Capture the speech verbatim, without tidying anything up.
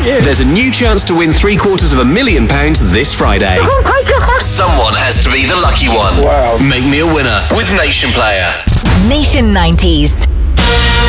thank you. There's a new chance to win three quarters of a million pounds this Friday. Oh my God. Someone has to be the lucky one. Wow. Make me a winner with Nation Player. Nation nineties.